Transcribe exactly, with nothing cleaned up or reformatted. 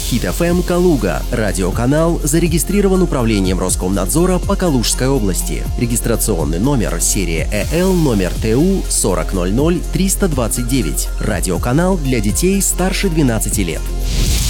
Хит эф эм Калуга. Радиоканал зарегистрирован управлением Роскомнадзора по Калужской области. Регистрационный номер серия ЭЛ номер ТУ сорок ноль ноль триста двадцать девять. Радиоканал для детей старше двенадцати лет.